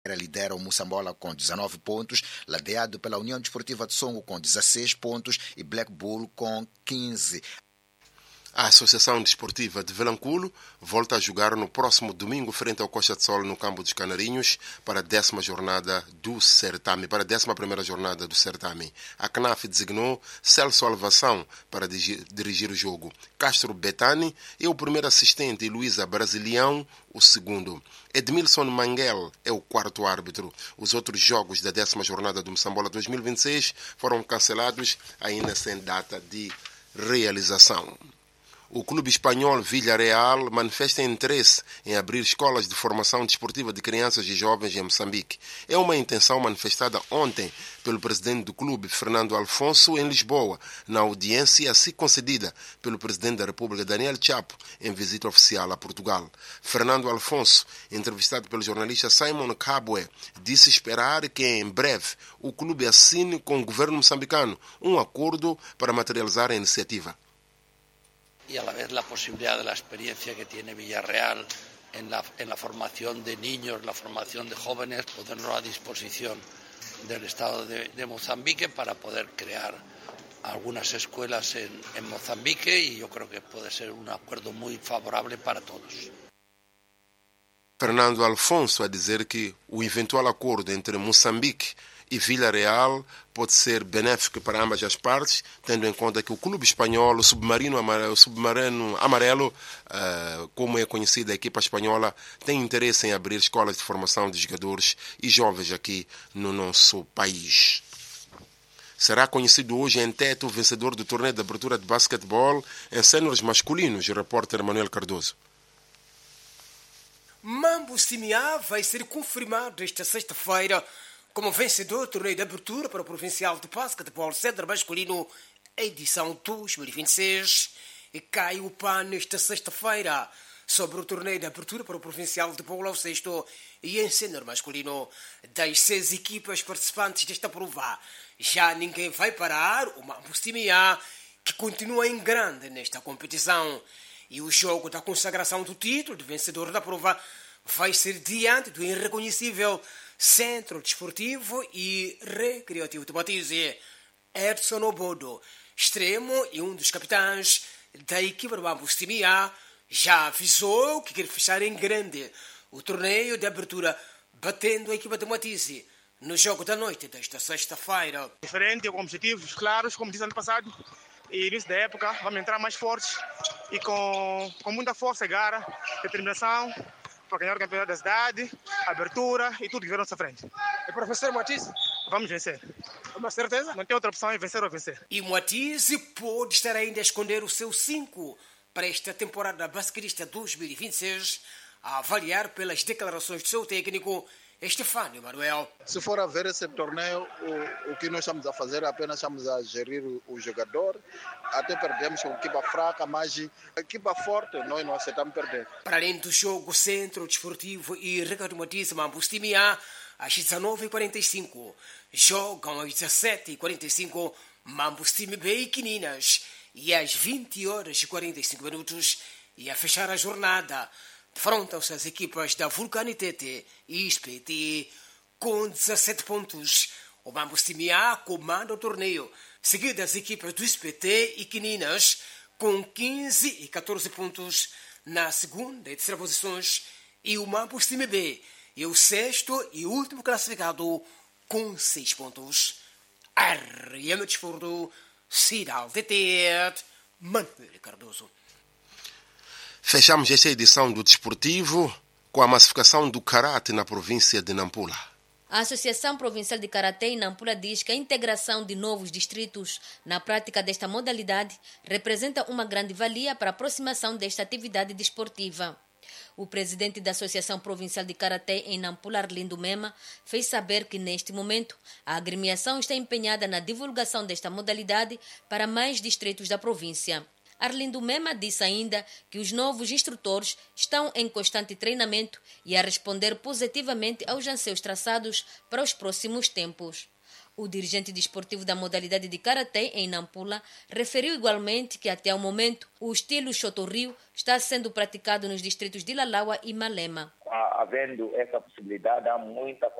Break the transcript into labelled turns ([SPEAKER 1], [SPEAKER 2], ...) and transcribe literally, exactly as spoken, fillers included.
[SPEAKER 1] lidera o Moçambola com dezanove pontos, ladeado pela União Desportiva de Songo com dezasseis pontos e Black Bull com quinze.
[SPEAKER 2] A Associação Desportiva de Vilanculo volta a jogar no próximo domingo frente ao Costa de Sol no Campo dos Canarinhos para a décima jornada do certame, para a décima primeira jornada do certame. A C N A F designou Celso Alvação para dirigir o jogo. Castro Betani é o primeiro assistente e Luísa Brasilião o segundo. Edmilson Manguel é o quarto árbitro. Os outros jogos da décima jornada do Moçambola dois mil e vinte e seis foram cancelados, ainda sem data de realização. O clube espanhol Villarreal manifesta interesse em abrir escolas de formação desportiva de crianças e jovens em Moçambique. É uma intenção manifestada ontem pelo presidente do clube, Fernando Alfonso, em Lisboa, na audiência assim concedida pelo presidente da República, Daniel Chapo, em visita oficial a Portugal. Fernando Alfonso, entrevistado pelo jornalista Simon Kabwe, disse esperar que em breve o clube assine com o governo moçambicano um acordo para materializar a iniciativa.
[SPEAKER 3] Y a la vez la posibilidad de la experiencia que tiene Villarreal en la, en la formación de niños, la formación de jóvenes, ponerlo a disposición del Estado de, de Mozambique para poder crear algunas escuelas en, en Mozambique, y yo creo que puede ser un acuerdo muy favorable para todos.
[SPEAKER 2] Fernando Alfonso a dizer que o eventual acordo entre Moçambique e Villarreal pode ser benéfico para ambas as partes, tendo em conta que o clube espanhol, o Submarino Amarelo, o Submarino Amarelo uh, como é conhecida a equipa espanhola, tem interesse em abrir escolas de formação de jogadores e jovens aqui no nosso país. Será conhecido hoje em Tete o vencedor do torneio de abertura de basquetebol em séniores masculinos, o repórter Manuel Cardoso.
[SPEAKER 4] Mambo Simiá vai ser confirmado esta sexta-feira como vencedor do torneio de abertura para o Provincial de Basquetebol Sénior Masculino, edição dois mil e vinte e seis, e cai o pano nesta sexta-feira sobre o torneio de abertura para o Provincial de Bola ao Sexto e em Sénior Masculino. Das seis equipas participantes desta prova, já ninguém vai parar o Mambo Simiá, que continua em grande nesta competição. E o jogo da consagração do título de vencedor da prova vai ser diante do irreconhecível Centro Desportivo e Recreativo de Matize. Edson Obodo, extremo e um dos capitães da equipa do Mambo Simiá, já avisou que quer fechar em grande o torneio de abertura, batendo a equipa de Matize no jogo da noite desta sexta-feira.
[SPEAKER 5] Diferente, com objetivos claros, como disse ano passado, e início da época vamos entrar mais fortes e com, com muita força, garra, determinação, para ganhar o campeonato da cidade, abertura e tudo que vem à nossa frente.
[SPEAKER 4] E professor Matize?
[SPEAKER 5] Vamos vencer.
[SPEAKER 4] É uma certeza?
[SPEAKER 5] Não tem outra opção, é vencer ou vencer.
[SPEAKER 4] E Matize pode estar ainda a esconder o seu cinco para esta temporada basquetista dois mil e vinte e seis, a avaliar pelas declarações do seu técnico, Estefânio Manuel.
[SPEAKER 6] Se for a ver esse torneio, o, o que nós estamos a fazer é apenas estamos a gerir o, o jogador. Até perdemos com a equipa fraca, mas a equipa forte nós não aceitamos perder.
[SPEAKER 4] Para além do jogo Centro Desportivo e Recreativo Matize Mambo Simiá, às dezenove e quarenta e cinco, jogam às dezessete e quarenta e cinco Mambo Simiá e Quininas, e às vinte horas e quarenta e cinco minutos, e a fechar a jornada, defrontam-se as equipas da Vulcanitete e S P T com dezassete pontos. O Mambo Simiá comanda o torneio, seguido das equipas do S P T e Quininas com quinze e catorze pontos na segunda e terceira posições, e o Mambo Simiá é o sexto e último classificado com seis pontos. R M Desporto, Cidade de Tete, Manuel Cardoso.
[SPEAKER 2] Fechamos esta edição do Desportivo com a massificação do Karate na província de Nampula.
[SPEAKER 7] A Associação Provincial de Karatê em Nampula diz que a integração de novos distritos na prática desta modalidade representa uma grande valia para a aproximação desta atividade desportiva. O presidente da Associação Provincial de Karatê em Nampula, Arlindo Mema, fez saber que, neste momento, a agremiação está empenhada na divulgação desta modalidade para mais distritos da província. Arlindo Mema disse ainda que os novos instrutores estão em constante treinamento e a responder positivamente aos anseios traçados para os próximos tempos. O dirigente desportivo da modalidade de Karatê em Nampula referiu igualmente que até o momento o estilo Shotoryu está sendo praticado nos distritos de Lalawa e Malema.
[SPEAKER 8] Havendo essa possibilidade, há muita